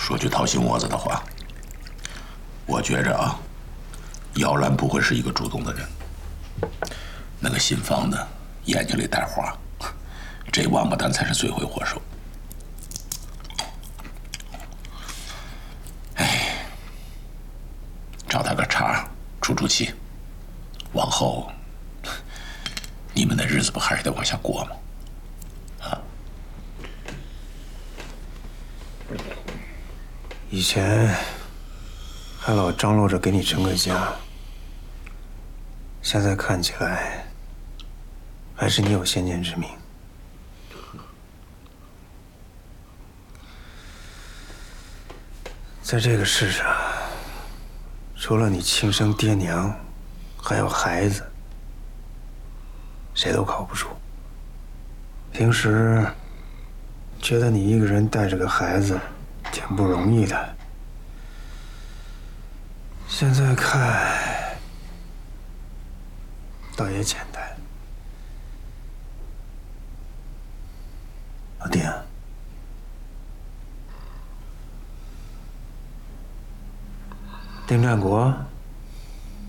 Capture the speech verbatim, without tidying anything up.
说句掏心窝子的话，我觉着啊，姚兰不会是一个主动的人。那个姓方的眼睛里带花，这王八蛋才是罪魁祸首。哎，找他个茬出出气，往后你们的日子不还是得往下过吗？啊！ 以前还老张罗着给你成个家，现在看起来还是你有先见之明。在这个世上，除了你亲生爹娘，还有孩子，谁都靠不住。平时觉得你一个人带着个孩子挺不容易的，现在看倒也简单。老弟，丁占国